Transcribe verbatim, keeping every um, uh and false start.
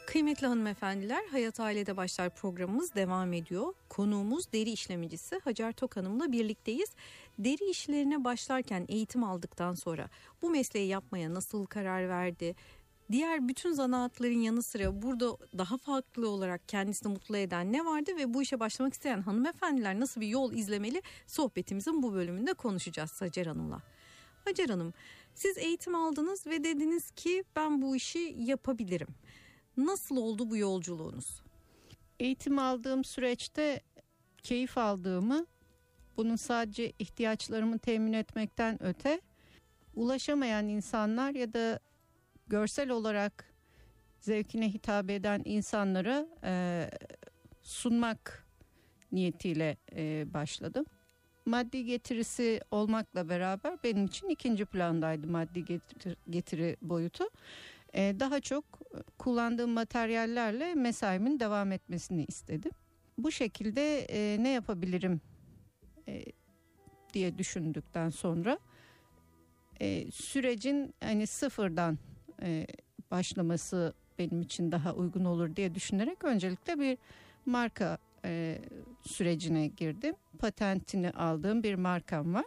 Kıymetli hanımefendiler, Hayat Aile'de Başlar programımız devam ediyor. Konuğumuz deri işlemecisi Hacer Tok Hanım'la birlikteyiz. Deri işlerine başlarken, eğitim aldıktan sonra bu mesleği yapmaya nasıl karar verdi? Diğer bütün zanaatların yanı sıra burada daha farklı olarak kendisini mutlu eden ne vardı ve bu işe başlamak isteyen hanımefendiler nasıl bir yol izlemeli? Sohbetimizin bu bölümünde konuşacağız Hacer Hanım'la. Hacer Hanım, siz eğitim aldınız ve dediniz ki ben bu işi yapabilirim. Nasıl oldu bu yolculuğunuz? Eğitim aldığım süreçte keyif aldığımı, bunun sadece ihtiyaçlarımı temin etmekten öte ulaşamayan insanlar ya da görsel olarak zevkine hitap eden insanlara e, sunmak niyetiyle e, başladım. Maddi getirisi olmakla beraber benim için ikinci plandaydı maddi getiri, getiri boyutu. Ee, daha çok kullandığım materyallerle mesaimin devam etmesini istedim. Bu şekilde e, ne yapabilirim e, diye düşündükten sonra e, sürecin hani sıfırdan e, başlaması benim için daha uygun olur diye düşünerek öncelikle bir marka e, sürecine girdim. Patentini aldığım bir markam var.